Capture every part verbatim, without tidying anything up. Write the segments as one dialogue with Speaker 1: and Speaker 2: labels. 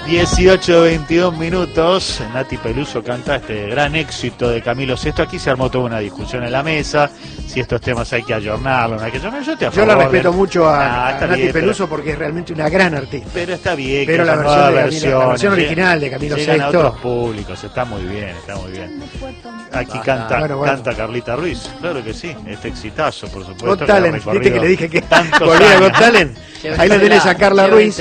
Speaker 1: dieciocho, veintidós minutos. Nati Peluso canta este gran éxito de Camilo Sesto. Aquí se armó toda una discusión en la mesa. Si estos temas hay que ayornarlos, no hay que ayornarlos. Yo, te a
Speaker 2: Yo la respeto
Speaker 1: de...
Speaker 2: mucho a,
Speaker 1: ah,
Speaker 2: a Nati
Speaker 1: bien,
Speaker 2: Peluso
Speaker 1: pero...
Speaker 2: porque es realmente una gran artista.
Speaker 1: Pero está bien.
Speaker 2: Pero
Speaker 1: que
Speaker 2: la versión, de
Speaker 1: versión,
Speaker 2: Camilo, la versión original de Camilo
Speaker 1: llegan a
Speaker 2: Sesto.
Speaker 1: otros públicos. Está muy bien, está muy bien. Aquí canta,
Speaker 2: bueno, bueno.
Speaker 1: canta Carlita Ruiz. Claro que sí. Este exitazo, por supuesto.
Speaker 2: Got Talent. Viste que le dije que
Speaker 1: tantos
Speaker 2: volvía a
Speaker 1: años.
Speaker 2: Got Talent. Ahí la tenés a Carla Ruiz.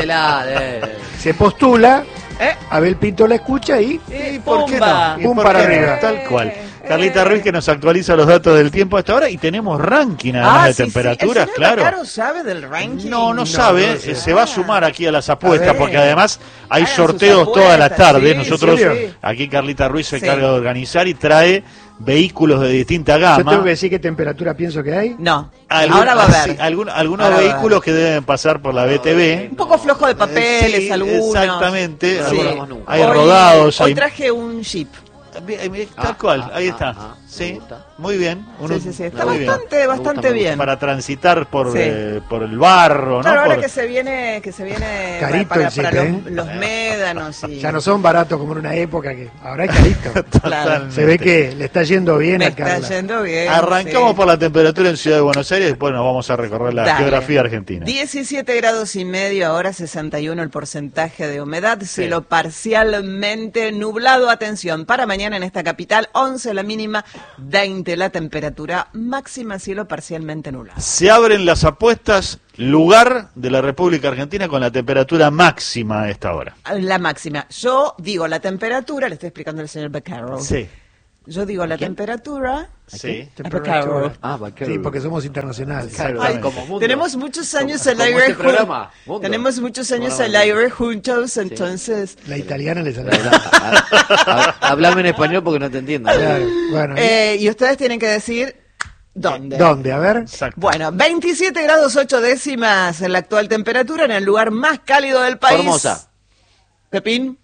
Speaker 2: Se postula.
Speaker 3: ¿Eh?
Speaker 2: Abel Pinto la escucha y,
Speaker 1: ¿Y por qué no? ¿Y
Speaker 2: pum
Speaker 1: por
Speaker 2: para
Speaker 1: qué no?
Speaker 2: arriba.
Speaker 1: Tal cual. Carlita Ruiz que nos actualiza los datos del tiempo hasta ahora y tenemos ranking además
Speaker 3: Ah,
Speaker 1: de
Speaker 3: sí,
Speaker 1: temperaturas,
Speaker 3: sí. ¿El señor
Speaker 1: claro.
Speaker 3: Bacaro sabe del ranking?
Speaker 1: No, no,
Speaker 2: No,
Speaker 1: sabe,
Speaker 2: no sé.
Speaker 1: eh, se va a sumar aquí a las apuestas
Speaker 3: A ver.
Speaker 1: porque además hay
Speaker 3: Hagan
Speaker 1: sorteos
Speaker 3: sus
Speaker 1: todas las
Speaker 3: apuestas,
Speaker 1: tardes.
Speaker 3: sí,
Speaker 1: Nosotros,
Speaker 2: ¿en serio?
Speaker 1: aquí Carlita Ruiz se
Speaker 3: Sí.
Speaker 1: encarga de organizar y trae vehículos de distinta
Speaker 2: yo
Speaker 1: gama.
Speaker 2: tengo que decir qué temperatura pienso que hay.
Speaker 3: No.
Speaker 1: Algún-
Speaker 3: Ahora va a
Speaker 1: sí,
Speaker 3: ver.
Speaker 1: algún- algunos
Speaker 3: Ahora va a
Speaker 1: vehículos
Speaker 3: ver.
Speaker 1: que deben pasar por la B T V.
Speaker 3: Un poco flojo de papeles,
Speaker 1: Sí,
Speaker 3: algunos.
Speaker 1: exactamente.
Speaker 3: Sí.
Speaker 1: Algunos- hay
Speaker 3: Hoy-
Speaker 1: rodados.
Speaker 3: Hoy
Speaker 1: hay...
Speaker 3: traje un Jeep.
Speaker 1: Bien, bien, Tal
Speaker 4: Ah,
Speaker 1: cual,
Speaker 4: ah,
Speaker 1: ahí
Speaker 4: ah,
Speaker 1: está.
Speaker 4: ah,
Speaker 1: sí,
Speaker 4: me gusta.
Speaker 1: muy bien.
Speaker 3: Sí, sí, sí. Está
Speaker 1: muy bien.
Speaker 3: bastante,
Speaker 4: Me
Speaker 3: bastante
Speaker 4: gusta, me
Speaker 3: bien.
Speaker 1: Para transitar por,
Speaker 3: Sí.
Speaker 1: eh, por el barro,
Speaker 3: Claro,
Speaker 1: ¿no?
Speaker 3: ahora
Speaker 1: Por-
Speaker 3: que se viene, que se viene
Speaker 2: Carito
Speaker 3: para,
Speaker 2: el
Speaker 3: para
Speaker 2: Jeep,
Speaker 3: los,
Speaker 2: ¿eh?
Speaker 3: los médanos y
Speaker 2: Ya no son baratos como en una época que ahora es carito.
Speaker 1: Totalmente.
Speaker 2: Se ve que le está yendo bien
Speaker 3: me
Speaker 2: a
Speaker 3: está
Speaker 2: Carla.
Speaker 3: yendo bien.
Speaker 1: Arrancamos
Speaker 3: sí.
Speaker 1: por la temperatura en Ciudad de Buenos Aires y después nos vamos a recorrer la
Speaker 3: Dale.
Speaker 1: geografía argentina.
Speaker 3: diecisiete grados y medio, ahora sesenta y uno el porcentaje de humedad, cielo parcialmente nublado. Atención, para mañana en esta capital, once la mínima, veinte la temperatura máxima, cielo parcialmente nublado.
Speaker 1: Se abren las apuestas, lugar de la República Argentina con la temperatura máxima a esta hora.
Speaker 3: La máxima. Yo digo la temperatura, le estoy explicando al señor Beccaro.
Speaker 1: Sí.
Speaker 3: Yo digo la temperatura.
Speaker 1: Sí.
Speaker 2: Temperatura.
Speaker 4: Ah, Baquero.
Speaker 2: Sí, porque somos internacionales.
Speaker 4: Claro,
Speaker 3: Ay,
Speaker 4: como mundo.
Speaker 3: tenemos muchos años
Speaker 4: Como-
Speaker 3: al
Speaker 4: como
Speaker 3: aire
Speaker 4: este
Speaker 3: jun-
Speaker 4: programa, mundo.
Speaker 3: tenemos muchos años
Speaker 4: Programa
Speaker 3: al
Speaker 4: de-
Speaker 3: aire juntos, entonces
Speaker 2: La italiana le sale.
Speaker 4: Habla- ha- ha- Hablame en español porque no te entiendo.
Speaker 2: Claro, bueno,
Speaker 3: eh, y ustedes tienen que decir dónde.
Speaker 2: ¿dónde? A ver.
Speaker 1: Exacto.
Speaker 3: Bueno, veintisiete grados ocho décimas en la actual temperatura en el lugar más cálido del país.
Speaker 4: Formosa.
Speaker 3: Pepín.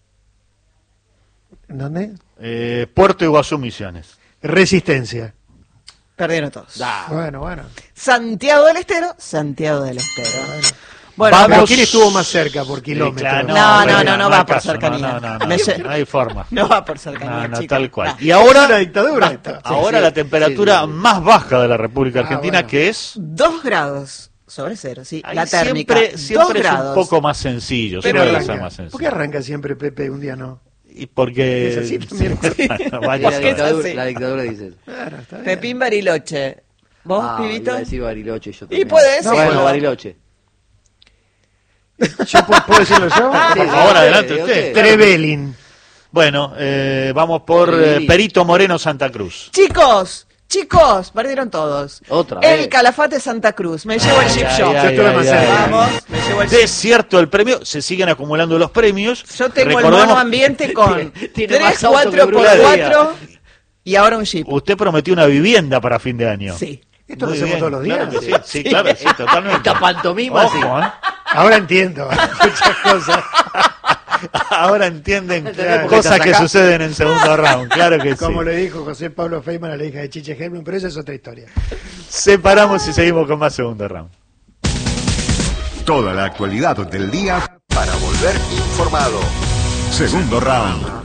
Speaker 2: ¿Dónde?
Speaker 1: Eh, Puerto Iguazú, Misiones.
Speaker 2: Resistencia.
Speaker 3: Perdieron todos.
Speaker 4: Da.
Speaker 2: Bueno, bueno.
Speaker 3: Santiago del Estero, Santiago del Estero.
Speaker 2: bueno.
Speaker 3: Bueno,
Speaker 1: Vamos.
Speaker 2: Pero ¿quién estuvo más cerca por kilómetros?
Speaker 1: claro,
Speaker 3: No, no,
Speaker 1: bueno,
Speaker 3: no, no
Speaker 1: hay
Speaker 3: va por
Speaker 1: caso,
Speaker 3: cercanía.
Speaker 1: No, no, no,
Speaker 3: Me
Speaker 1: no,
Speaker 3: lle-
Speaker 1: no hay forma.
Speaker 3: no va por cercanía,
Speaker 1: No, no,
Speaker 3: chicos.
Speaker 1: tal cual.
Speaker 3: No.
Speaker 1: Y ahora,
Speaker 2: una dictadura esto.
Speaker 1: ahora
Speaker 4: sí.
Speaker 1: la temperatura
Speaker 4: Sí, sí, sí.
Speaker 1: más baja de la República
Speaker 2: Ah,
Speaker 1: Argentina,
Speaker 2: bueno.
Speaker 1: que es...
Speaker 3: Dos grados sobre cero, sí.
Speaker 1: Ahí
Speaker 3: la térmica.
Speaker 1: Siempre, siempre
Speaker 3: Dos
Speaker 1: es
Speaker 3: grados.
Speaker 1: un poco más sencillo.
Speaker 2: Pero
Speaker 1: suele ser
Speaker 2: arranca.
Speaker 1: más sencillo.
Speaker 2: ¿Por qué arranca siempre Pepe un día no?
Speaker 1: Y porque...
Speaker 2: Es así también.
Speaker 1: Bueno,
Speaker 4: Y
Speaker 1: vaya
Speaker 4: la,
Speaker 1: a
Speaker 3: Porque es
Speaker 1: saber.
Speaker 4: dictadura,
Speaker 3: así.
Speaker 4: la dictadura dice.
Speaker 2: Claro, está bien.
Speaker 3: Pepín Bariloche. ¿Vos,
Speaker 4: Ah,
Speaker 3: pibito?
Speaker 4: iba a decir Bariloche yo
Speaker 3: Y
Speaker 4: también.
Speaker 3: puede ser.
Speaker 4: Bueno,
Speaker 3: No.
Speaker 4: Bariloche.
Speaker 2: ¿Yo puedo, puedo decirlo yo?
Speaker 4: Sí,
Speaker 1: Por
Speaker 4: sí,
Speaker 1: favor,
Speaker 4: sí,
Speaker 1: adelante
Speaker 4: sí,
Speaker 1: usted.
Speaker 4: sí.
Speaker 2: Trevelin.
Speaker 1: Bueno, eh, vamos por eh,
Speaker 4: Sí.
Speaker 1: Perito Moreno, Santa Cruz.
Speaker 3: Chicos, chicos, perdieron todos.
Speaker 4: Otra
Speaker 3: El
Speaker 4: vez.
Speaker 3: Calafate Santa Cruz. Me llevo el
Speaker 1: Ay,
Speaker 3: chip
Speaker 1: ay,
Speaker 3: shop.
Speaker 1: ay,
Speaker 2: Yo estuve
Speaker 1: ay,
Speaker 2: más
Speaker 1: ay,
Speaker 2: cerca.
Speaker 1: ay.
Speaker 3: Vamos, me llevo el chip.
Speaker 1: Descierto el premio, se siguen acumulando los premios.
Speaker 3: Yo tengo el
Speaker 1: Recordemos-
Speaker 3: mono ambiente con
Speaker 4: Tiene más
Speaker 3: tres,
Speaker 4: auto
Speaker 3: cuatro
Speaker 4: que
Speaker 3: por
Speaker 4: Bruno
Speaker 3: cuatro y ahora un jeep.
Speaker 1: Usted prometió una vivienda para fin de año.
Speaker 3: Sí.
Speaker 2: Esto lo
Speaker 1: Muy
Speaker 2: hacemos
Speaker 1: bien,
Speaker 2: todos los días.
Speaker 1: Claro que sí, sí, claro, sí, totalmente.
Speaker 4: Esta pantomima,
Speaker 1: Ojo,
Speaker 4: sí.
Speaker 1: ¿eh?
Speaker 2: Ahora entiendo muchas cosas.
Speaker 1: Ahora entienden
Speaker 4: Entendés por qué
Speaker 1: cosas
Speaker 4: estás
Speaker 1: que
Speaker 4: acá.
Speaker 1: suceden en segundo round, claro que sí.
Speaker 2: Como le dijo José Pablo Feynman a la hija de Chiche Helblum, pero esa es otra historia.
Speaker 1: Separamos y seguimos con más segundo round.
Speaker 5: Toda la actualidad del día para volver informado. Segundo round.